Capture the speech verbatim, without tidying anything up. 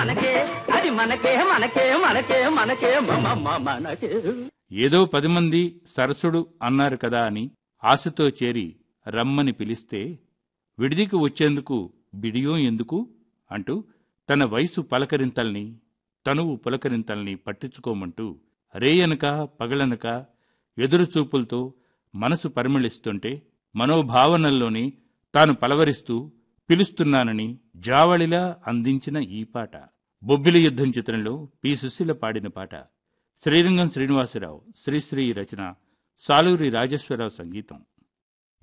మనకే అది మనకే మనకే మనకే మనకే మమ మనకే. ఏదో పది మంది సరసుడు అన్నారు కదా అని ఆశతో చేరి రమ్మని పిలిస్తే విడిదికి వచ్చేందుకు బిడియం ఎందుకు అంటూ తన వయసు పలకరింతల్ని తనువు పులకరింతల్ని పట్టించుకోమంటూ రేయనక పగలనక ఎదురుచూపులతో మనసు పరిమళిస్తుంటే మనోభావనల్లోని తాను పలవరిస్తూ పిలుస్తున్నానని జావళిలా అందించిన ఈ పాట బొబ్బిలి యుద్ధం చిత్రంలో పి సుశీల పాడిన పాట. శ్రీరంగం శ్రీనివాసరావు శ్రీశ్రీ రచన, సాలూరి రాజేశ్వరరావు సంగీతం.